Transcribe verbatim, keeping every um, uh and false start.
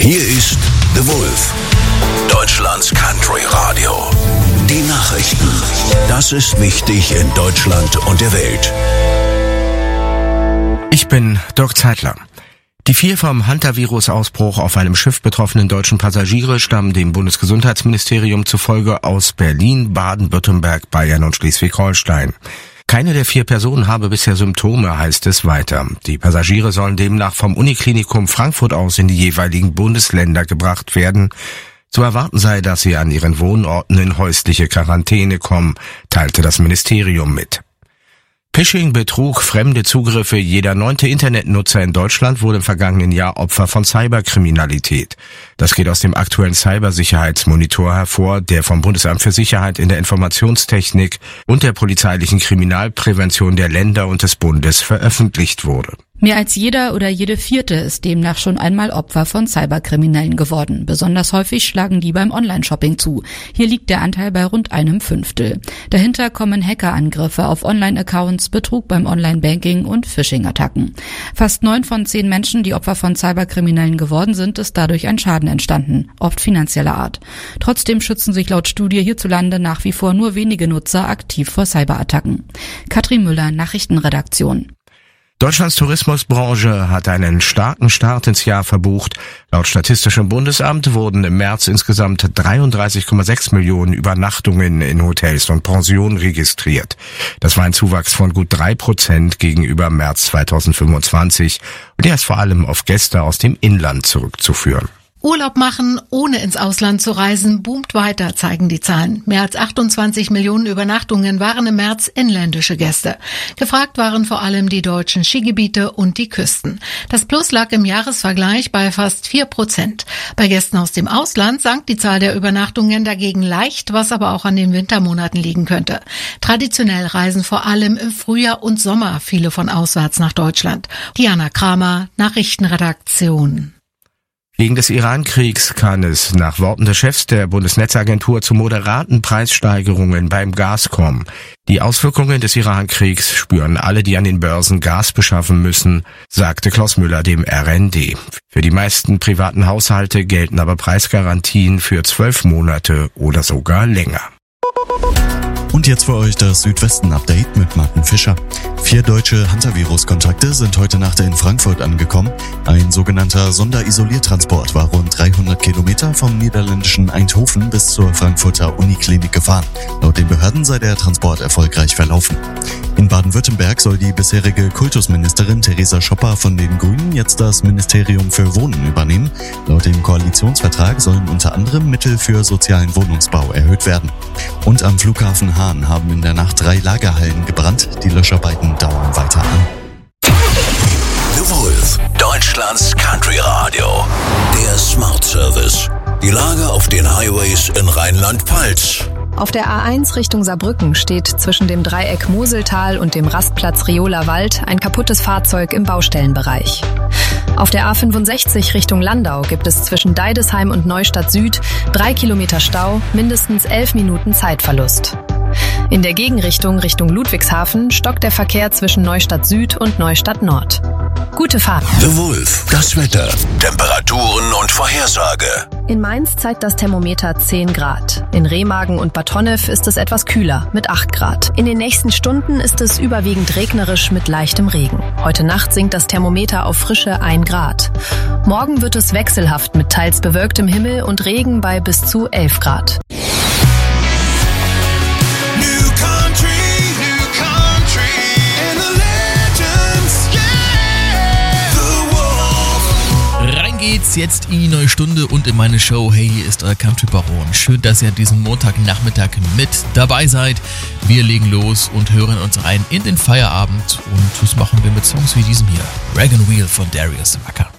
Hier ist The Wolf, Deutschlands Country Radio. Die Nachrichten. Das ist wichtig in Deutschland und der Welt. Ich bin Dirk Zeitler. Die vier vom Hantavirus-Ausbruch auf einem Schiff betroffenen deutschen Passagiere stammen dem Bundesgesundheitsministerium zufolge aus Berlin, Baden-Württemberg, Bayern und Schleswig-Holstein. Keine der vier Personen habe bisher Symptome, heißt es weiter. Die Passagiere sollen demnach vom Uniklinikum Frankfurt aus in die jeweiligen Bundesländer gebracht werden. Zu erwarten sei, dass sie an ihren Wohnorten in häusliche Quarantäne kommen, teilte das Ministerium mit. Phishing, Betrug, fremde Zugriffe. Jeder neunte Internetnutzer in Deutschland wurde im vergangenen Jahr Opfer von Cyberkriminalität. Das geht aus dem aktuellen Cybersicherheitsmonitor hervor, der vom Bundesamt für Sicherheit in der Informationstechnik und der polizeilichen Kriminalprävention der Länder und des Bundes veröffentlicht wurde. Mehr als jeder oder jede Vierte ist demnach schon einmal Opfer von Cyberkriminellen geworden. Besonders häufig schlagen die beim Online-Shopping zu. Hier liegt der Anteil bei rund einem Fünftel. Dahinter kommen Hackerangriffe auf Online-Accounts, Betrug beim Online-Banking und Phishing-Attacken. Fast neun von zehn Menschen, die Opfer von Cyberkriminellen geworden sind, ist dadurch ein Schaden entstanden, oft finanzieller Art. Trotzdem schützen sich laut Studie hierzulande nach wie vor nur wenige Nutzer aktiv vor Cyberattacken. Katrin Müller, Nachrichtenredaktion. Deutschlands Tourismusbranche hat einen starken Start ins Jahr verbucht. Laut Statistischem Bundesamt wurden im März insgesamt dreiunddreißig Komma sechs Millionen Übernachtungen in Hotels und Pensionen registriert. Das war ein Zuwachs von gut drei Prozent gegenüber März zweitausendfünfundzwanzig und der ist vor allem auf Gäste aus dem Inland zurückzuführen. Urlaub machen, ohne ins Ausland zu reisen, boomt weiter, zeigen die Zahlen. Mehr als achtundzwanzig Millionen Übernachtungen waren im März inländische Gäste. Gefragt waren vor allem die deutschen Skigebiete und die Küsten. Das Plus lag im Jahresvergleich bei fast vier Prozent. Bei Gästen aus dem Ausland sank die Zahl der Übernachtungen dagegen leicht, was aber auch an den Wintermonaten liegen könnte. Traditionell reisen vor allem im Frühjahr und Sommer viele von auswärts nach Deutschland. Diana Kramer, Nachrichtenredaktion. Wegen des Iran-Kriegs kann es nach Worten des Chefs der Bundesnetzagentur zu moderaten Preissteigerungen beim Gas kommen. Die Auswirkungen des Iran-Kriegs spüren alle, die an den Börsen Gas beschaffen müssen, sagte Klaus Müller dem R N D. Für die meisten privaten Haushalte gelten aber Preisgarantien für zwölf Monate oder sogar länger. Und jetzt für euch das Südwesten-Update mit Martin Fischer. Vier deutsche Hantavirus-Kontakte sind heute Nacht in Frankfurt angekommen. Ein sogenannter Sonderisoliertransport war rund dreihundert Kilometer vom niederländischen Eindhoven bis zur Frankfurter Uniklinik gefahren. Laut den Behörden sei der Transport erfolgreich verlaufen. In Baden-Württemberg soll die bisherige Kultusministerin Theresa Schopper von den Grünen jetzt das Ministerium für Wohnen übernehmen. Laut dem Koalitionsvertrag sollen unter anderem Mittel für sozialen Wohnungsbau erhöht werden. Und am Flughafen Hahn haben in der Nacht drei Lagerhallen gebrannt. Die Löscharbeiten dauern weiter an. The Wolf, Deutschlands Country Radio. Der Smart Service. Die Lage auf den Highways in Rheinland-Pfalz. Auf der A eins Richtung Saarbrücken steht zwischen dem Dreieck Moseltal und dem Rastplatz Rioler Wald ein kaputtes Fahrzeug im Baustellenbereich. Auf der A fünfundsechzig Richtung Landau gibt es zwischen Deidesheim und Neustadt Süd drei Kilometer Stau, mindestens elf Minuten Zeitverlust. In der Gegenrichtung Richtung Ludwigshafen stockt der Verkehr zwischen Neustadt Süd und Neustadt Nord. Gute Fahrt. The Wolf, das Wetter, Temperaturen und Vorhersage. In Mainz zeigt das Thermometer zehn Grad. In Remagen und Bad Honnef ist es etwas kühler mit acht Grad. In den nächsten Stunden ist es überwiegend regnerisch mit leichtem Regen. Heute Nacht sinkt das Thermometer auf frische ein Grad. Morgen wird es wechselhaft mit teils bewölktem Himmel und Regen bei bis zu elf Grad. Geht's jetzt in die neue Stunde und in meine Show. Hey, hier ist euer Country Baron. Schön, dass ihr diesen Montagnachmittag mit dabei seid. Wir legen los und hören uns ein in den Feierabend und das machen wir mit Songs wie diesem hier. Rag and Wheel von Darius Wacker.